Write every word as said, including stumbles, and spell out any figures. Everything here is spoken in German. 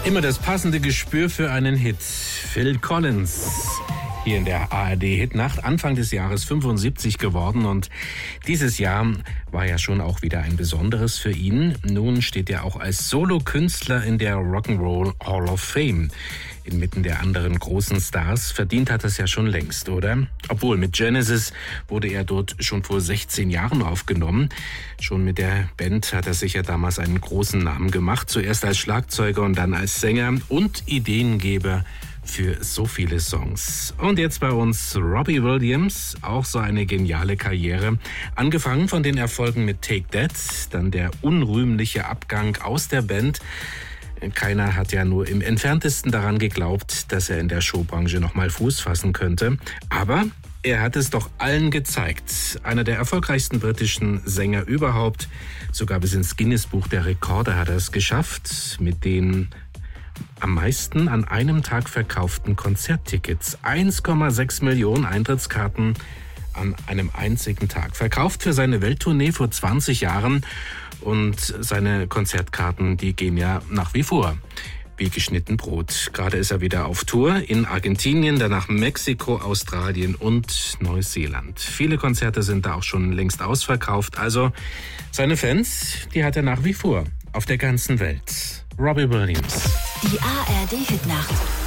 Immer das passende Gespür für einen Hit. Phil Collins. Hier in der A R D-Hitnacht, Anfang des Jahres fünfundsiebzig geworden, und dieses Jahr war ja schon auch wieder ein besonderes für ihn. Nun steht er auch als Solokünstler in der Rock'n'Roll Hall of Fame. Inmitten der anderen großen Stars. Verdient hat es ja schon längst, oder? Obwohl, mit Genesis wurde er dort schon vor sechzehn Jahren aufgenommen. Schon mit der Band hat er sich ja damals einen großen Namen gemacht. Zuerst als Schlagzeuger und dann als Sänger und Ideengeber für so viele Songs. Und jetzt bei uns Robbie Williams, auch so eine geniale Karriere. Angefangen von den Erfolgen mit Take That, dann der unrühmliche Abgang aus der Band. Keiner hat ja nur im Entferntesten daran geglaubt, dass er in der Showbranche noch mal Fuß fassen könnte. Aber er hat es doch allen gezeigt. Einer der erfolgreichsten britischen Sänger überhaupt. Sogar bis ins Guinness-Buch der Rekorde hat er es geschafft. Mit den am meisten an einem Tag verkauften Konzerttickets. eins Komma sechs Millionen Eintrittskarten an einem einzigen Tag. Verkauft für seine Welttournee vor zwanzig Jahren. Und seine Konzertkarten, die gehen ja nach wie vor wie geschnitten Brot. Gerade ist er wieder auf Tour in Argentinien, danach Mexiko, Australien und Neuseeland. Viele Konzerte sind da auch schon längst ausverkauft. Also seine Fans, die hat er nach wie vor auf der ganzen Welt. Robbie Williams. Die A R D-Hitnacht.